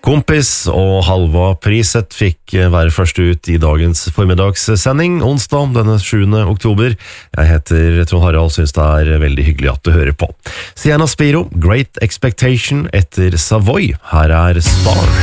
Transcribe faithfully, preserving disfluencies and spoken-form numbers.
Kompis og Halva Prisett fikk være først ut i dagens formiddagssending, onsdag denne sjuende oktober. Jeg heter Trond Harald, synes det er veldig hyggelig at du hører på. Sienna Spiro, Great Expectation etter Savoy. Her er Star.